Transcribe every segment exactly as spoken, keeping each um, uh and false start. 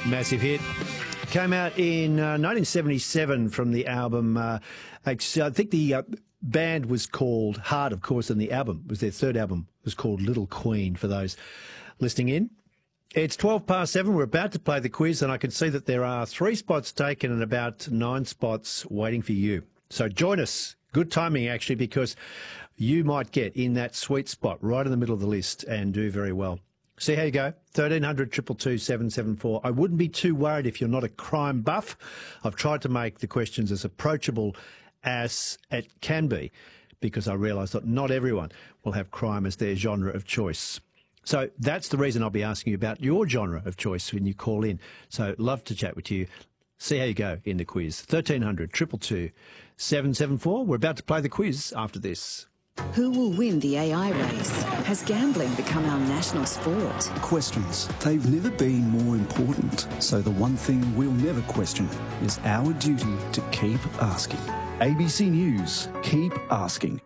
Massive hit. Came out in uh, nineteen seventy-seven from the album, uh, I think the uh, band was called Heart, of course, and the album was their third album, was called Little Queen, for those listening in. It's twelve past seven. We're about to play the quiz, and I can see that there are three spots taken and about nine spots waiting for you. So join us. Good timing, actually, because you might get in that sweet spot right in the middle of the list and do very well. See how you go. thirteen hundred, two two two, seven seven four. I wouldn't be too worried if you're not a crime buff. I've tried to make the questions as approachable as it can be, because I realise that not everyone will have crime as their genre of choice. So that's the reason I'll be asking you about your genre of choice when you call in. So love to chat with you. See how you go in the quiz. thirteen hundred, two two two, seven seven four. We're about to play the quiz after this. Who will win the A I race? Has gambling become our national sport? Questions. They've never been more important. So the one thing we'll never question is our duty to keep asking. A B C News. Keep asking.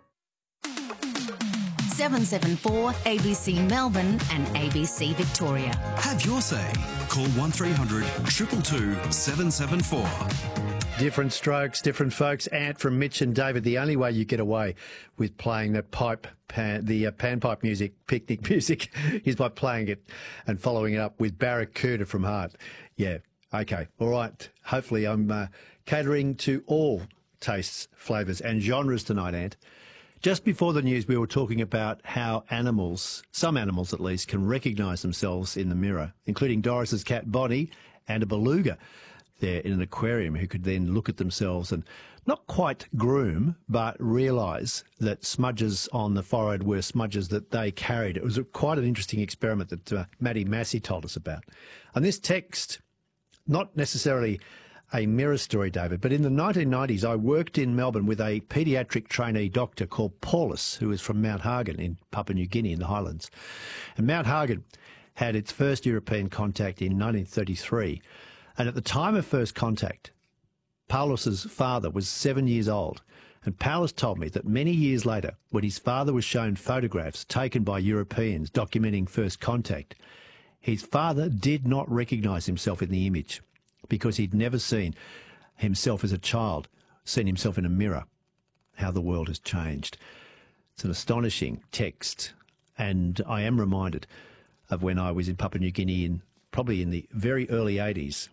seven seven four A B C Melbourne and A B C Victoria. Have your say. Call one three hundred, two two two, seven seven four. Different strokes, different folks. Ant from Mitch and David. The only way you get away with playing that pipe, pan, the uh, panpipe music, picnic music, is by playing it and following it up with Barracuda from Heart. Yeah, okay, all right. Hopefully I'm uh, catering to all tastes, flavours and genres tonight, Ant. Just before the news, we were talking about how animals, some animals at least, can recognise themselves in the mirror, including Doris's cat Bonnie and a beluga there in an aquarium, who could then look at themselves and not quite groom, but realise that smudges on the forehead were smudges that they carried. It was a, quite an interesting experiment that uh, Maddie Massey told us about. And this text, not necessarily a mirror story, David, but in the nineteen nineties, I worked in Melbourne with a paediatric trainee doctor called Paulus, who is from Mount Hagen in Papua New Guinea in the Highlands. And Mount Hagen had its first European contact in nineteen thirty-three. And at the time of first contact, Paulus's father was seven years old. And Paulus told me that many years later, when his father was shown photographs taken by Europeans documenting first contact, his father did not recognise himself in the image because he'd never seen himself as a child, seen himself in a mirror. How the world has changed. It's an astonishing text. And I am reminded of when I was in Papua New Guinea in probably in the very early eighties,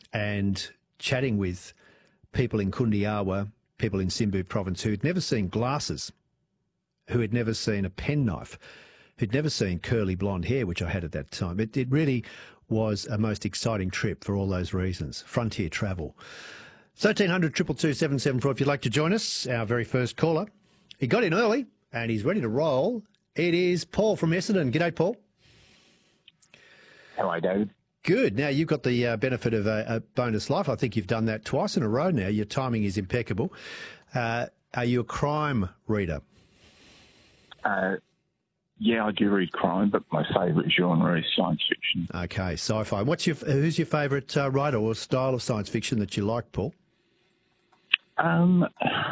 and chatting with people in Kundiawa, people in Simbu province who had never seen glasses, who had never seen a penknife, who'd never seen curly blonde hair, which I had at that time. It, it really was a most exciting trip for all those reasons. Frontier travel. thirteen hundred, two two two, seven seven four if you'd like to join us. Our very first caller. He got in early and he's ready to roll. It is Paul from Essendon. G'day, Paul. Hello, David. Good. Now, you've got the uh, benefit of a, a bonus life. I think you've done that twice in a row now. Your timing is impeccable. Uh, are you a crime reader? Uh, yeah, I do read crime, but my favourite genre is science fiction. Okay, sci-fi. What's your Who's your favourite uh, writer or style of science fiction that you like, Paul? Um,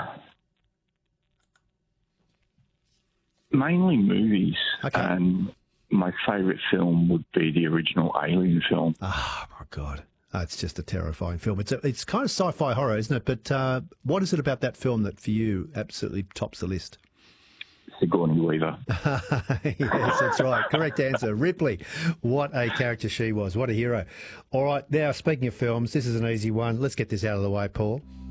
mainly movies. Okay. Um, my favourite film would be the original Alien film. Oh, my God. Oh, it's just a terrifying film. It's a, it's kind of sci-fi horror, isn't it? But uh, what is it about that film that, for you, absolutely tops the list? Sigourney Weaver. Yes, that's right. Correct answer. Ripley. What a character she was. What a hero. All right, now, speaking of films, this is an easy one. Let's get this out of the way, Paul.